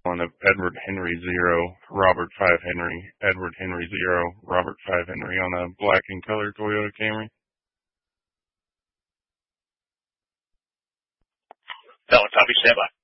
on a Edward Henry 0, Robert 5 Henry, Edward Henry 0, Robert 5 Henry on a black and color Toyota Camry. Valid copy, stand by.